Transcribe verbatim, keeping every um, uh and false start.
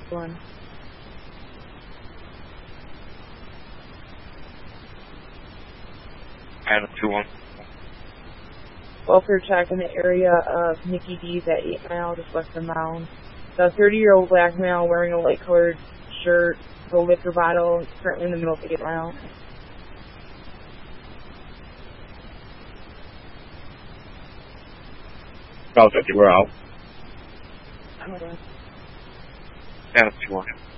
One. Adam two one. Welfare check in the area of Nikki D's at eight mile, just west of Mound. The thirty-year-old black male wearing a light-colored shirt, the liquor bottle, currently in the middle of eight mile. South fifty, we're out. Okay. Adam two one.